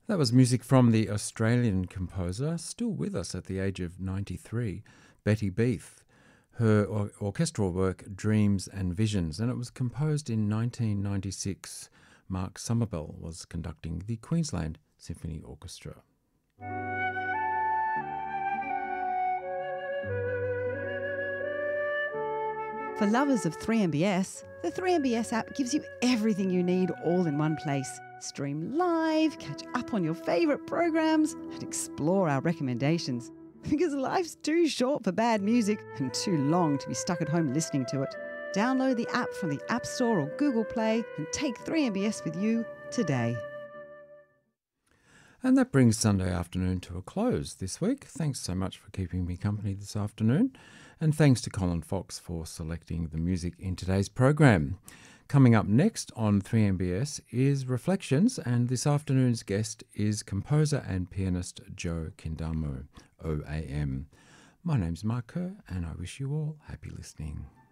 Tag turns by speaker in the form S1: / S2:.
S1: That was music from the Australian composer, still with us at the age of 93, Betty Beath. Her orchestral work, Dreams and Visions, and it was composed in 1996. Mark Somerville was conducting the Queensland Symphony Orchestra.
S2: For lovers of 3MBS, the 3MBS app gives you everything you need all in one place. Stream live, catch up on your favourite programs, and explore our recommendations. Because life's too short for bad music and too long to be stuck at home listening to it. Download the app from the App Store or Google Play and take 3MBS with you today.
S1: And that brings Sunday afternoon to a close this week. Thanks so much for keeping me company this afternoon. And thanks to Colin Fox for selecting the music in today's program. Coming up next on 3MBS is Reflections, and this afternoon's guest is composer and pianist Joe Kindamo, OAM. My name's Mark Kerr, and I wish you all happy listening.